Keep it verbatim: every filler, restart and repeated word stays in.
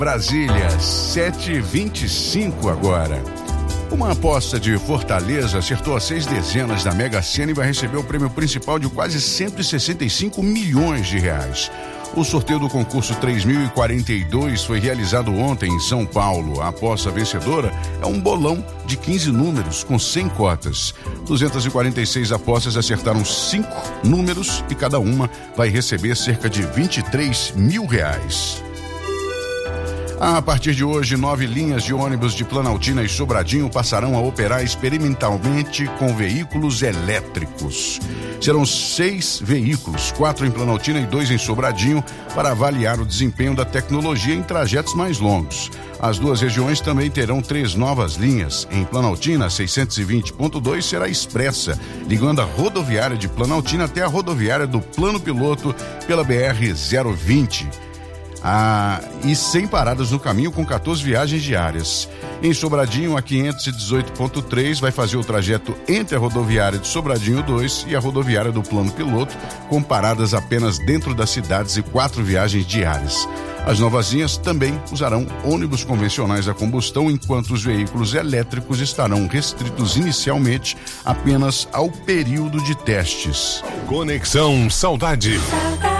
Brasília, sete e vinte e cinco agora. Uma aposta de Fortaleza acertou as seis dezenas da Mega Sena e vai receber o prêmio principal de quase cento e sessenta e cinco milhões de reais. O sorteio do concurso três mil e quarenta e dois foi realizado ontem em São Paulo. A aposta vencedora é um bolão de quinze números com cem cotas. duzentas e quarenta e seis apostas acertaram cinco números e cada uma vai receber cerca de vinte e três mil reais. A partir de hoje, nove linhas de ônibus de Planaltina e Sobradinho passarão a operar experimentalmente com veículos elétricos. Serão seis veículos, quatro em Planaltina e dois em Sobradinho, para avaliar o desempenho da tecnologia em trajetos mais longos. As duas regiões também terão três novas linhas. Em Planaltina, seiscentos e vinte ponto dois será expressa, ligando a rodoviária de Planaltina até a rodoviária do Plano Piloto pela B R zero vinte. Ah, e sem paradas no caminho, com quatorze viagens diárias. Em Sobradinho, a quinhentos e dezoito ponto três vai fazer o trajeto entre a rodoviária de Sobradinho dois e a rodoviária do Plano Piloto, com paradas apenas dentro das cidades e quatro viagens diárias. As novas linhas também usarão ônibus convencionais a combustão, enquanto os veículos elétricos estarão restritos inicialmente apenas ao período de testes. Conexão Saudade.